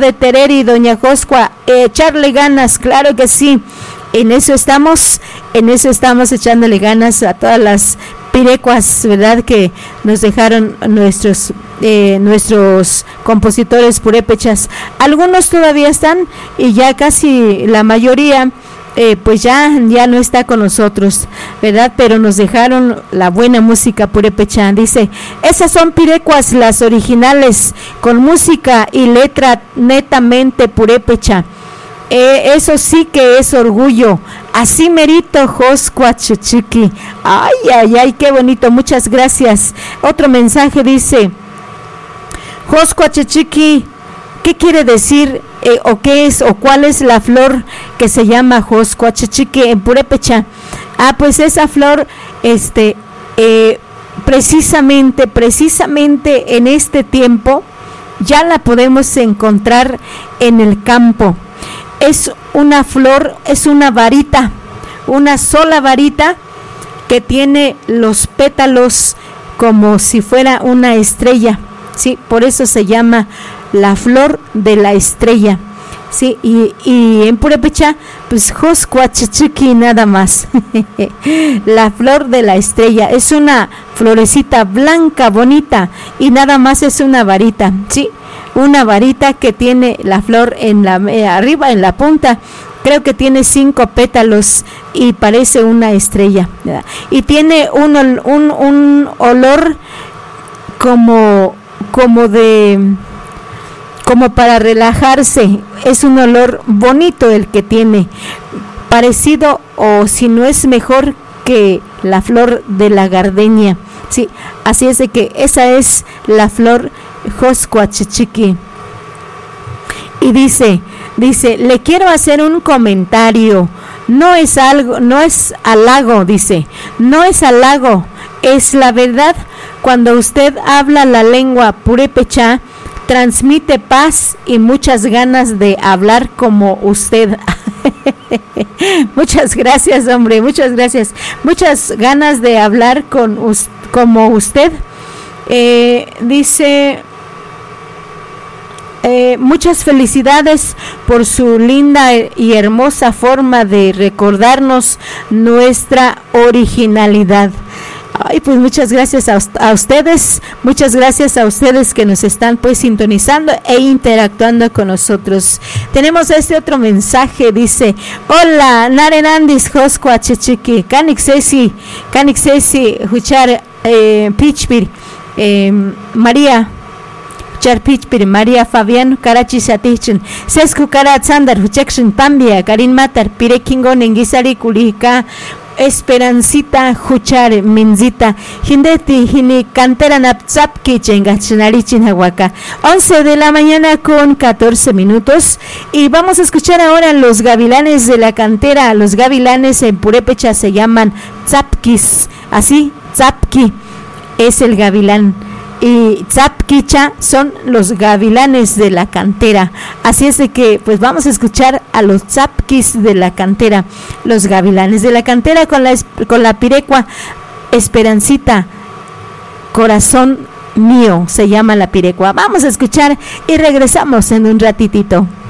de Tereri, doña Joscua, echarle ganas, claro que sí. En eso estamos echándole ganas a todas las pirecuas, ¿verdad? Que nos dejaron nuestros compositores purépechas. Algunos todavía están y ya casi la mayoría pues ya no está con nosotros, ¿verdad? Pero nos dejaron la buena música purépecha. Dice, esas son pirecuas, las originales, con música y letra netamente purépecha. Eso sí que es orgullo. Así merito, Joscua Chichiqui. Ay, qué bonito, muchas gracias. Otro mensaje dice, Joscua Chichiqui, ¿qué quiere decir o qué es o cuál es la flor que se llama Joscua Chichiqui en purépecha? Pues esa flor, precisamente en este tiempo ya la podemos encontrar en el campo. Es una flor, es una varita, una sola varita que tiene los pétalos como si fuera una estrella, sí, por eso se llama la flor de la estrella, sí, y en purépecha, pues Joscua Chichiqui nada más. La flor de la estrella es una florecita blanca bonita y nada más es una varita, sí, una varita que tiene la flor en la arriba, en la punta. Creo que tiene 5 pétalos y parece una estrella, ¿verdad? Y tiene un olor como para relajarse. Es un olor bonito el que tiene, parecido o si no es mejor que la flor de la gardenia, sí. Así es de que esa es la flor Joscua Chichiqui. Y dice, le quiero hacer un comentario. No es halago, dice. No es halago, es la verdad. Cuando usted habla la lengua purépecha, transmite paz y muchas ganas de hablar como usted. Muchas gracias, hombre, muchas gracias. Muchas ganas de hablar como usted. Dice, muchas felicidades por su linda y hermosa forma de recordarnos nuestra originalidad. Pues muchas gracias a ustedes, muchas gracias a ustedes que nos están pues sintonizando e interactuando con nosotros. Tenemos este otro mensaje, dice, hola, Narenandis Joscua Chichiqui, Canixesi, Huchar Pichpir, María Charpichpir, María Fabián Karachi Satichin, Sesku Karat Sandar, Huchekshun Pambia, Karin Matar, Pirekingon Enguisari Kulika, Esperancita Huchar Minzita, Hindeti Hini Cantera Napzapki Chengachinari Chinahuaca. 11 de la mañana con 14 minutos. Y vamos a escuchar ahora los gavilanes de la cantera. Los gavilanes en purépecha se llaman tzapkis. Así, tzapki es el gavilán. Y tzapkicha son los gavilanes de la cantera. Así es de que pues vamos a escuchar a los tzapkis de la cantera, los gavilanes de la cantera con la pirecua Esperancita, corazón mío se llama la pirecua. Vamos a escuchar y regresamos en un ratitito.